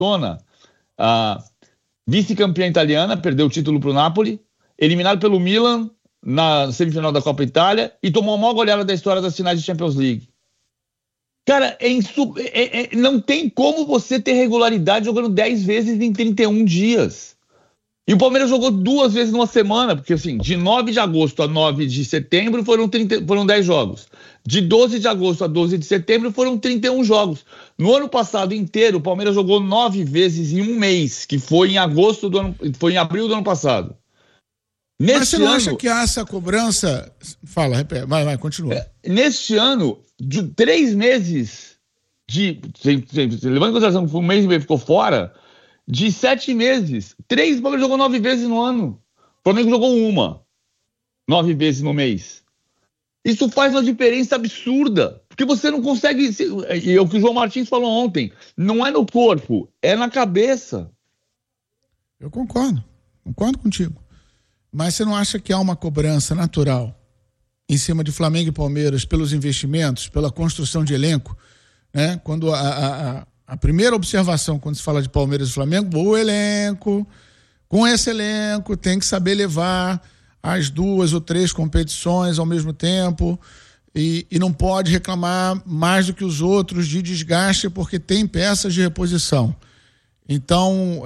Tona, vice-campeã italiana, perdeu o título para o Napoli, eliminado pelo Milan na semifinal da Copa Itália e tomou a maior goleada da história das finais de Champions League. Cara, não tem como você ter regularidade jogando 10 vezes em 31 dias. E o Palmeiras jogou 2 vezes numa semana, porque assim, de 9 de agosto a 9 de setembro foram 10 jogos. De 12 de agosto a 12 de setembro foram 31 jogos. No ano passado inteiro, o Palmeiras jogou 9 vezes em um mês, que foi em abril do ano passado. Mas você não acha que há essa cobrança? Fala, repete, vai, continua. Neste ano, de 3 meses, levando em consideração que um mês e meio ficou fora, de 7 meses, 3 o Palmeiras jogou 9 vezes no ano. O Flamengo jogou 9 vezes no mês. Isso faz uma diferença absurda, porque você não consegue, e é o que o João Martins falou ontem, não é no corpo, é na cabeça. Eu concordo contigo. Mas você não acha que há uma cobrança natural em cima de Flamengo e Palmeiras pelos investimentos, pela construção de elenco, né? Quando a primeira observação, quando se fala de Palmeiras e Flamengo, o elenco, com esse elenco, tem que saber levar as 2 ou 3 competições ao mesmo tempo e não pode reclamar mais do que os outros de desgaste porque tem peças de reposição. Então,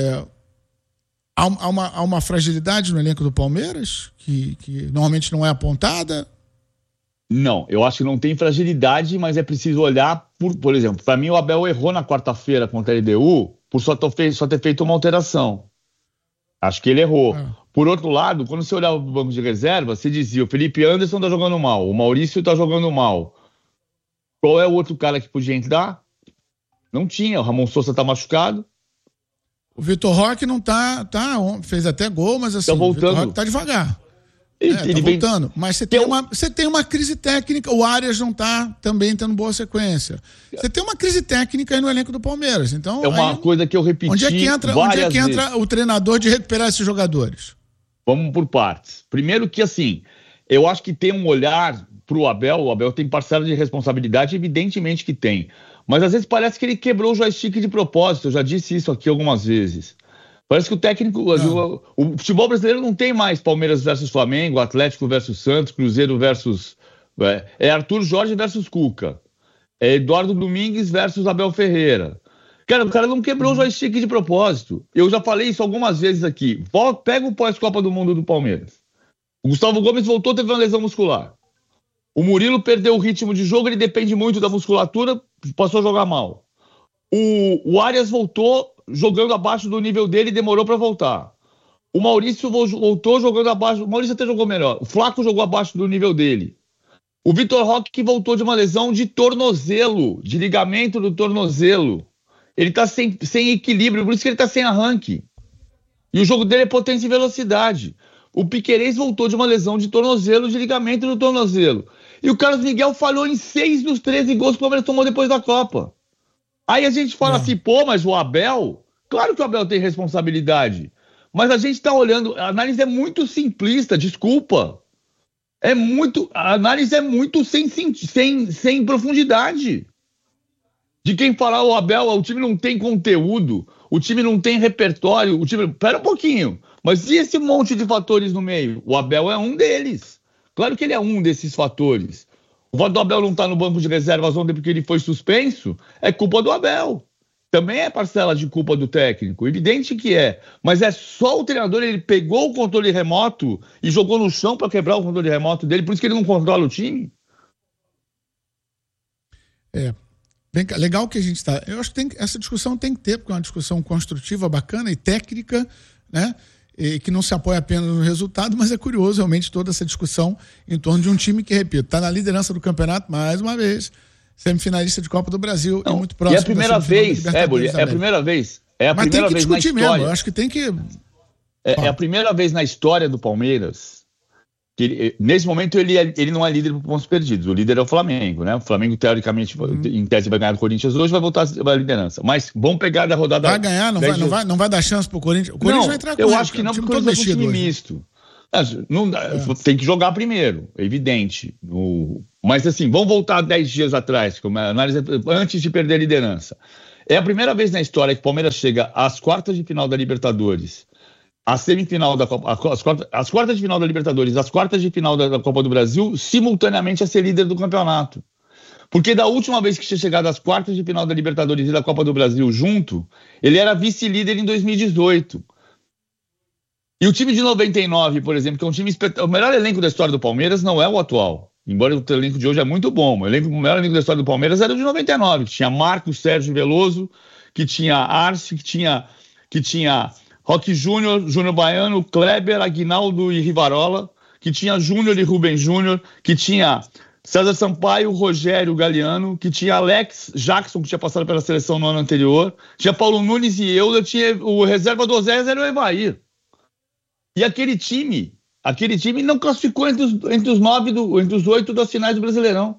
há uma fragilidade no elenco do Palmeiras que normalmente não é apontada? Não, eu acho que não tem fragilidade, mas é preciso olhar, por exemplo, para mim o Abel errou na quarta-feira contra a LDU por só ter feito uma alteração. Acho que ele errou. Por outro lado, quando você olhava o banco de reserva, você dizia, o Felipe Anderson tá jogando mal, o Maurício tá jogando mal. Qual é o outro cara que podia entrar? Não tinha, o Ramon Sousa tá machucado. O Vitor Roque não fez até gol, mas assim, tá voltando. O Vitor Roque tá devagar. Tá voltando. Mas você tem uma crise técnica, o Arias não tá também tendo boa sequência. Você tem uma crise técnica aí no elenco do Palmeiras. Então, é uma coisa que eu repeti. Onde é que entra o treinador de recuperar esses jogadores? Vamos por partes. Primeiro que, assim, eu acho que tem um olhar pro Abel, o Abel tem parcela de responsabilidade, evidentemente que tem. Mas às vezes parece que ele quebrou o joystick de propósito, eu já disse isso aqui algumas vezes. Parece que o técnico, o futebol brasileiro não tem mais Palmeiras versus Flamengo, Atlético versus Santos, Cruzeiro versus... É Arthur Jorge versus Cuca. É Eduardo Domingues versus Abel Ferreira. Cara, o cara não quebrou o joystick de propósito. Eu já falei isso algumas vezes aqui. Pega o pós-Copa do Mundo do Palmeiras. O Gustavo Gomes voltou, teve uma lesão muscular. O Murilo perdeu o ritmo de jogo, ele depende muito da musculatura, passou a jogar mal. O Arias voltou jogando abaixo do nível dele e demorou para voltar. O Maurício voltou jogando abaixo, o Maurício até jogou melhor. O Flaco jogou abaixo do nível dele. O Vitor Roque que voltou de uma lesão de tornozelo, de ligamento do tornozelo. Ele tá sem equilíbrio, por isso que ele tá sem arranque. E o jogo dele é potência e velocidade. O Piquerez voltou de uma lesão de tornozelo, de ligamento do tornozelo. E o Carlos Miguel falhou em 6 dos 13 gols que o Palmeiras tomou depois da Copa. Aí a gente fala assim, mas o Abel... Claro que o Abel tem responsabilidade. Mas a gente tá olhando... A análise é muito simplista, desculpa. A análise é muito sem profundidade. De quem falar o Abel, o time não tem conteúdo, o time não tem repertório, o time... Pera um pouquinho. Mas e esse monte de fatores no meio? O Abel é um deles. Claro que ele é um desses fatores. O fato do Abel não estar no banco de reservas ontem porque ele foi suspenso é culpa do Abel. Também é parcela de culpa do técnico. Evidente que é. Mas é só o treinador, ele pegou o controle remoto e jogou no chão para quebrar o controle remoto dele, por isso que ele não controla o time. Legal que a gente está... Eu acho que essa discussão tem que ter, porque é uma discussão construtiva, bacana e técnica, né? E que não se apoia apenas no resultado, mas é curioso realmente toda essa discussão em torno de um time que, repito, está na liderança do campeonato, mais uma vez, semifinalista de Copa do Brasil e muito próximo. E é a primeira vez, é a primeira vez. Mas tem que discutir mesmo, eu acho que tem que... É a primeira vez na história do Palmeiras que nesse momento ele não é líder por pontos perdidos, o líder é o Flamengo, né? O Flamengo teoricamente em tese vai ganhar do Corinthians hoje, vai voltar à liderança, mas vamos pegar da rodada... Vai ganhar, não vai dar chance pro Corinthians? O Corinthians vai entrar com eu acho que não, porque o Corinthians é um time misto. Tem que jogar primeiro, é evidente. Mas assim, vamos voltar 10 dias atrás, como a análise antes de perder a liderança. É a primeira vez na história que o Palmeiras chega às quartas de final da Libertadores, a semifinal da Copa, as quartas de final da Libertadores, as quartas de final da Copa do Brasil, simultaneamente a ser líder do campeonato. Porque da última vez que tinha chegado às quartas de final da Libertadores e da Copa do Brasil junto, ele era vice-líder em 2018. E o time de 99, por exemplo, que é um time o melhor elenco da história do Palmeiras não é o atual. Embora o elenco de hoje é muito bom. O melhor elenco da história do Palmeiras era o de 99, que tinha Marcos, Sérgio Veloso, que tinha Arce, que tinha Roque Júnior, Júnior Baiano, Kleber, Aguinaldo e Rivarola, que tinha Júnior e Rubem Júnior, que tinha César Sampaio, Rogério Galeano, que tinha Alex Jackson, que tinha passado pela seleção no ano anterior, tinha Paulo Nunes e Euler, tinha o reserva do Oséias era o Evair. E aquele time não classificou entre os 8 das finais do Brasileirão.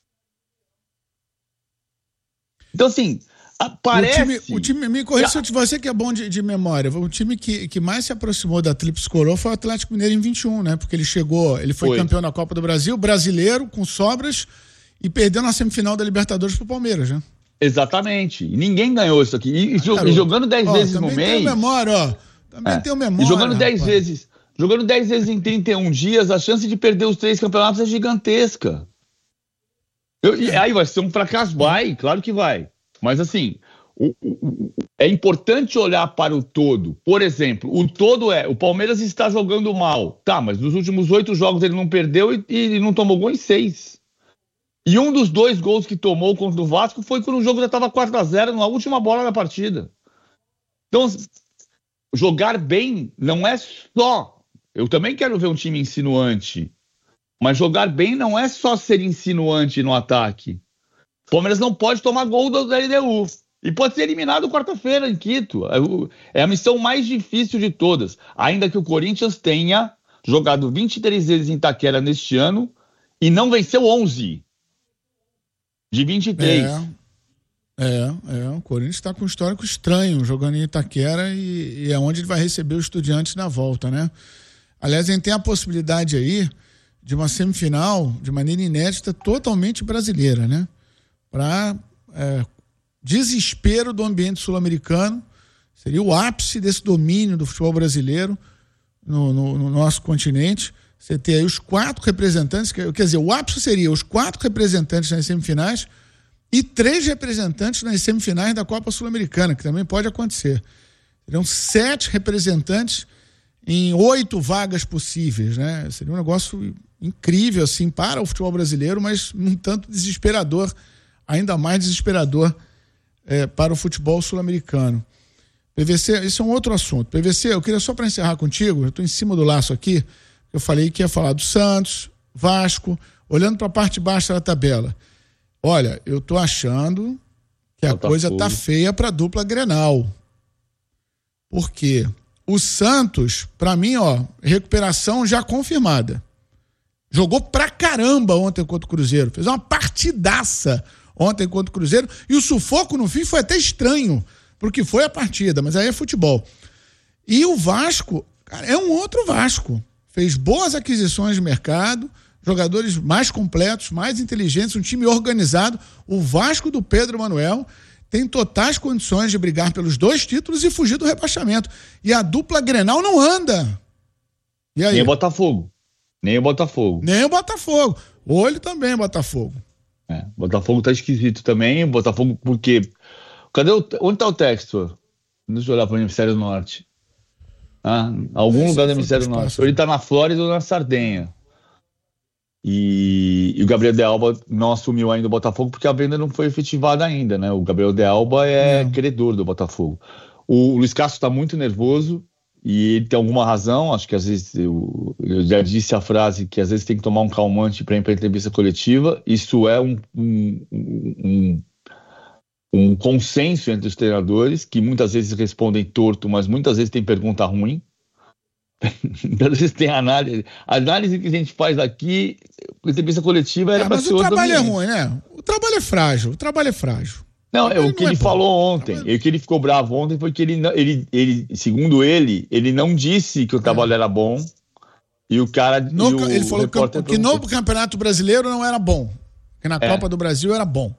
Então, assim, parece... O time me corrija se você que é bom de memória. O time que mais se aproximou da Tríplice Coroa foi o Atlético Mineiro em 21, né? Porque ele foi campeão da Copa do Brasil, brasileiro, com sobras, e perdeu na semifinal da Libertadores pro Palmeiras, né? Exatamente. E ninguém ganhou isso aqui. E jogando 10 vezes no mês... Também tem memória, Também tem memória. E jogando 10 vezes... Jogando 10 vezes em 31 dias, a chance de perder os 3 campeonatos é gigantesca. E aí vai ser um fracasso? Vai, claro que vai. Mas assim, é importante olhar para o todo. Por exemplo, o todo o Palmeiras está jogando mal. Tá, mas nos últimos 8 jogos ele não perdeu e não tomou gol em 6. E um dos 2 gols que tomou contra o Vasco foi quando o jogo já estava 4-0 na última bola da partida. Então, jogar bem não é só... Eu também quero ver um time insinuante, mas jogar bem não é só ser insinuante no ataque. O Palmeiras não pode tomar gol da LDU e pode ser eliminado quarta-feira em Quito. É a missão mais difícil de todas, ainda que o Corinthians tenha jogado 23 vezes em Itaquera neste ano e não venceu 11 de 23. O Corinthians está com um histórico estranho jogando em Itaquera e é onde ele vai receber os Estudiantes na volta, né? Aliás, a gente tem a possibilidade aí de uma semifinal de maneira inédita, totalmente brasileira, né? Para desespero do ambiente sul-americano, seria o ápice desse domínio do futebol brasileiro no nosso continente. Você ter aí os 4 representantes, quer dizer, o ápice seria os 4 representantes nas semifinais e 3 representantes nas semifinais da Copa Sul-Americana, que também pode acontecer. Seriam 7 representantes em 8 vagas possíveis, né? Seria um negócio incrível, assim, para o futebol brasileiro, mas um tanto desesperador, ainda mais desesperador para o futebol sul-americano. PVC, isso é um outro assunto. PVC, eu queria só para encerrar contigo, eu estou em cima do laço aqui, eu falei que ia falar do Santos, Vasco, olhando para a parte baixa da tabela. Olha, eu estou achando que a coisa tá feia para a dupla Grenal. Por quê? O Santos, pra mim, recuperação já confirmada. Jogou pra caramba ontem contra o Cruzeiro. Fez uma partidaça ontem contra o Cruzeiro. E o sufoco no fim foi até estranho, porque foi a partida, mas aí é futebol. E o Vasco, cara, é um outro Vasco. Fez boas aquisições de mercado, jogadores mais completos, mais inteligentes, um time organizado. O Vasco do Pedro Manuel tem totais condições de brigar pelos 2 títulos e fugir do rebaixamento. E a dupla Grenal não anda. E aí? Nem o Botafogo. Nem o Botafogo. Olho também, Botafogo. O Botafogo tá esquisito também. O Botafogo, porque... Onde tá o Textor? Deixa eu olhar para o Hemisfério Norte. Algum lugar do Hemisfério Norte. Ele tá na Flórida ou na Sardenha. E o Gabriel de Alba não assumiu ainda o Botafogo porque a venda não foi efetivada ainda, né? O Gabriel de Alba é credor do Botafogo. O Luiz Castro está muito nervoso e ele tem alguma razão. Acho que às vezes eu já disse a frase que às vezes tem que tomar um calmante para ir para a entrevista coletiva. Isso é um consenso entre os treinadores que muitas vezes respondem torto, mas muitas vezes tem pergunta ruim. Às vezes tem análise. A análise que a gente faz aqui, entrevista coletiva, era para ser outra. Mas o trabalho é ruim, né? O trabalho é frágil. Não, o que ele falou ontem, o que ele ficou bravo ontem foi que ele, segundo ele não disse que o trabalho era bom. E o cara. Ele falou que no Campeonato Brasileiro não era bom. Que na Copa do Brasil era bom.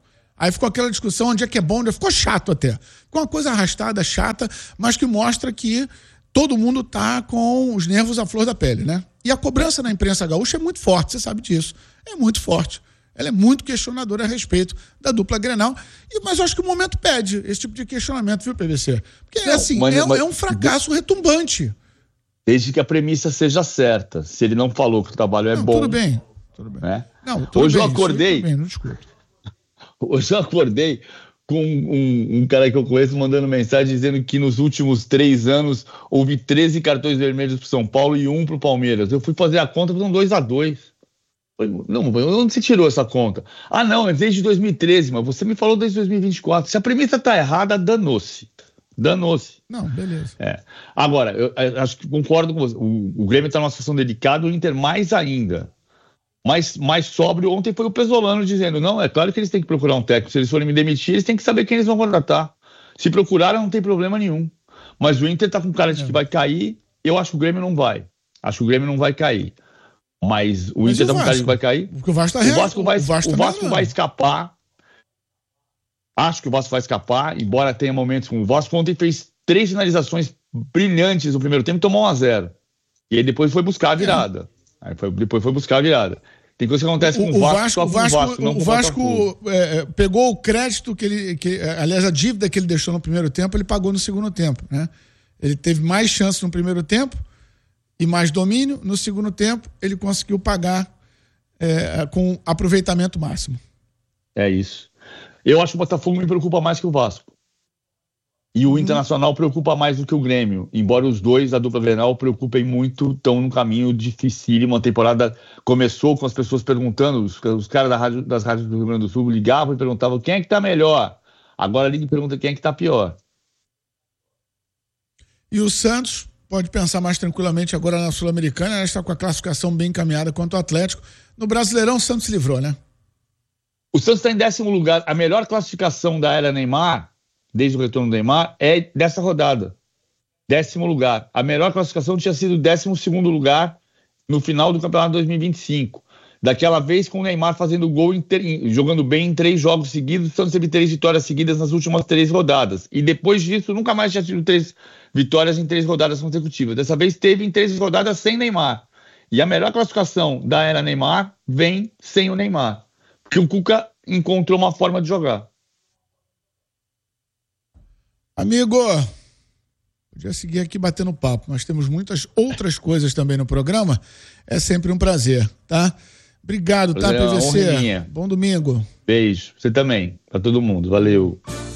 Aí ficou aquela discussão onde é que é bom, ficou chato até. Ficou uma coisa arrastada, chata, mas que mostra que todo mundo tá com os nervos à flor da pele, né? E a cobrança na imprensa gaúcha é muito forte, você sabe disso. É muito forte. Ela é muito questionadora a respeito da dupla Grenal. Mas eu acho que o momento pede esse tipo de questionamento, viu, PVC? Porque, é um fracasso retumbante. Desde que a premissa seja certa. Se ele não falou que o trabalho é bom... Tudo bem. Né? Não, tudo hoje bem, eu acordei... Tudo bem, não discuto. Hoje eu acordei com um cara que eu conheço mandando mensagem dizendo que nos últimos 3 anos houve 13 cartões vermelhos pro São Paulo e 1 pro Palmeiras. Eu fui fazer a conta, foram 2-2. Não, onde você tirou essa conta? Ah, não, é desde 2013, mas você me falou desde 2024. Se a premissa tá errada, danou-se. Não, beleza. Agora, eu acho que concordo com você. O Grêmio tá numa situação delicada, o Inter mais ainda. Mais sóbrio, ontem foi o Pesolano dizendo, não, é claro que eles têm que procurar um técnico, se eles forem me demitir, eles têm que saber quem eles vão contratar. Se procuraram, não tem problema nenhum. Mas o Inter tá com cara de que vai cair, eu acho que o Grêmio não vai. Acho que o Grêmio não vai cair. Mas o Inter tá com cara de que vai cair. Porque o Vasco vai escapar. Acho que o Vasco vai escapar, embora tenha momentos como o Vasco ontem fez 3 finalizações brilhantes no primeiro tempo e tomou 1-0. E aí depois foi buscar a virada. Depois foi buscar a virada. Tem coisa que acontece com o Vasco. O Vasco pegou o crédito aliás, a dívida que ele deixou no primeiro tempo, ele pagou no segundo tempo, né? Ele teve mais chance no primeiro tempo e mais domínio. No segundo tempo, ele conseguiu pagar com aproveitamento máximo. É isso. Eu acho que o Botafogo me preocupa mais que o Vasco. E o Internacional preocupa mais do que o Grêmio. Embora os dois, a dupla Grenal, preocupem muito, estão num caminho dificílimo. A temporada começou com as pessoas perguntando, os caras das rádios do Rio Grande do Sul ligavam e perguntavam quem é que tá melhor. Agora liga e pergunta quem é que tá pior. E o Santos pode pensar mais tranquilamente agora na Sul-Americana, ela está com a classificação bem encaminhada quanto ao Atlético. No Brasileirão, o Santos se livrou, né? O Santos está em 10º lugar. A melhor classificação da era Neymar, desde o retorno do Neymar, é dessa rodada. 10º lugar. A melhor classificação tinha sido 12º lugar no final do Campeonato 2025. Daquela vez com o Neymar fazendo gol, jogando bem em 3 jogos seguidos, o Santos teve 3 vitórias seguidas nas últimas 3 rodadas. E depois disso, nunca mais tinha tido 3 vitórias em 3 rodadas consecutivas. Dessa vez teve em 3 rodadas sem Neymar. E a melhor classificação da era Neymar vem sem o Neymar. Porque o Cuca encontrou uma forma de jogar. Amigo, podia seguir aqui batendo papo. Nós temos muitas outras coisas também no programa. É sempre um prazer, tá? Obrigado, tá, PVC? Bom domingo. Beijo. Você também. Pra todo mundo. Valeu.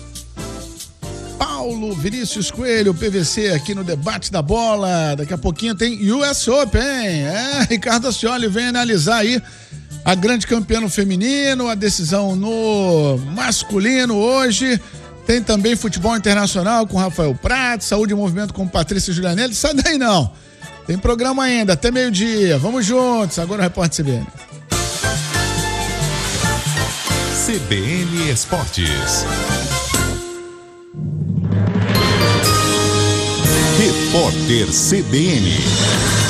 Paulo Vinícius Coelho, PVC, aqui no Debate da Bola. Daqui a pouquinho tem US Open. Ricardo Ascioli vem analisar aí a grande campeã no feminino, a decisão no masculino hoje. Tem também futebol internacional com Rafael Prats, saúde e movimento com Patrícia Julianelli. Sai daí não. Tem programa ainda, até meio-dia. Vamos juntos. Agora o Repórter CBN. CBN Esportes. Repórter CBN.